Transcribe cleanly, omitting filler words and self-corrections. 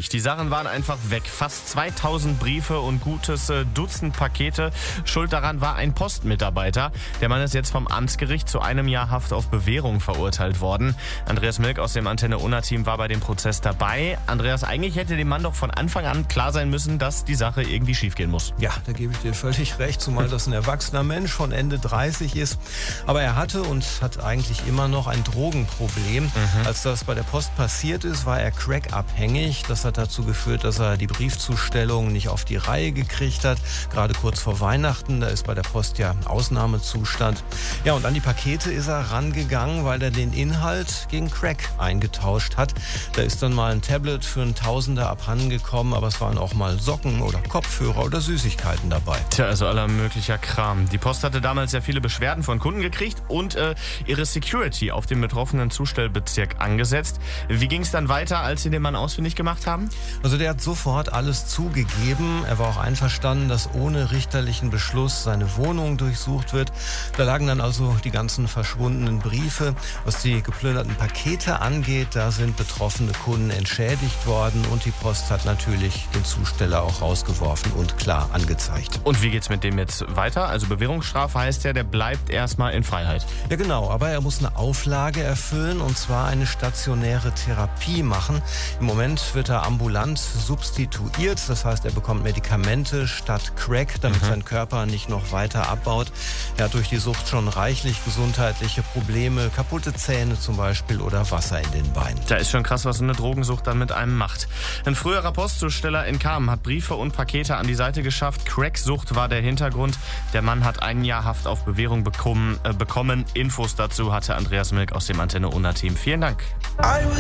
nicht. Die Sachen waren einfach weg. Fast 2000 Briefe und gutes Dutzend Pakete. Schuld daran war ein Postmitarbeiter. Der Mann ist jetzt vom Amtsgericht zu 1 Jahr Haft auf Bewährung verurteilt worden. Andreas Milk aus dem Antenne Unna-Team war bei dem Prozess dabei. Andreas, eigentlich hätte dem Mann doch von Anfang an klar sein müssen, dass die Sache irgendwie schiefgehen muss. Ja, da gebe ich dir völlig recht, zumal das ein erwachsener Mensch von Ende 30 ist. Aber er hatte und hat eigentlich immer noch ein Drogenproblem. Als das bei der Post passiert ist, war er crackabhängig. Das hat dazu geführt, dass er die Briefzustellung nicht auf die Reihe gekriegt hat. Gerade kurz vor Weihnachten, da ist bei der Post ja Ausnahmezustand. Ja, und an die Pakete ist er rangegangen, weil er den Inhalt gegen Crack eingetauscht hat. Da ist dann mal ein Tablet für einen Tausender abhandengekommen, aber es waren auch mal Socken oder Kopfhörer oder Süßigkeiten dabei. Tja, also aller möglicher Kram. Die Post hatte damals ja viele Beschwerden von Kunden gekriegt und ihre Security auf dem betroffenen Zustellbezirk angesetzt. Wie ging es dann weiter, als sie den Mann ausfindig gemacht haben? Also der hat sofort alles zugegeben. Er war auch einverstanden, dass ohne richterlichen Beschluss seine Wohnung durchsucht wird. Da lagen dann also die ganzen verschwundenen Briefe. Was die geplünderten Pakete angeht, da sind betroffene Kunden entschädigt worden und die Post hat natürlich den Zusteller auch rausgeworfen und klar angezeigt. Und wie geht's mit dem jetzt weiter? Also Bewährungsstrafe heißt ja, der bleibt erstmal in Freiheit. Ja genau, aber er muss eine Auflage erfüllen und zwar eine stationäre Therapie machen. Im Moment wird er ambulant substituiert, das heißt, er bekommt Medikamente statt Crack, damit sein Körper nicht noch weiter abbaut. Er hat durch die Sucht schon reichlich gesundheitliche Probleme, kaputte Zähne zum Beispiel oder Wasser in den Beinen. Da ist schon krass, was so eine Drogensucht dann mit einem macht. Ein früherer Postzusteller in Kamen hat Briefe und Pakete an die Seite geschafft. Cracksucht war der Hintergrund. Der Mann hat 1 Jahr Haft auf Bewährung bekommen. Infos dazu hatte Andreas Milk aus dem Antenne Unna-Team. Vielen Dank.